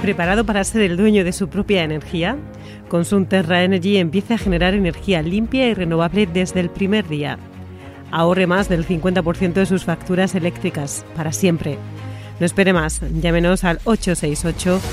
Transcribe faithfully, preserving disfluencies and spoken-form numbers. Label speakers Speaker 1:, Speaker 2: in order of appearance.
Speaker 1: ¿Preparado para ser el dueño de su propia energía? Consum Terra Energy empieza a generar energía limpia y renovable desde el primer día. Ahorre más del cincuenta por ciento de sus facturas eléctricas, para siempre. No espere más, llámenos al ocho seis ocho,